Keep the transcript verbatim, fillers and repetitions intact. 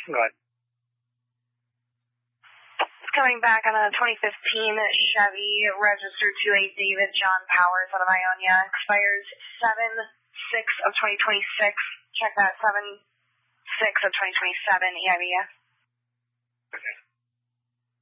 Go ahead. Coming back on a twenty fifteen Chevy, registered to a David John Powers out of Ionia, expires seven six of twenty twenty-six. Check that, seven six of twenty twenty-seven E I V S.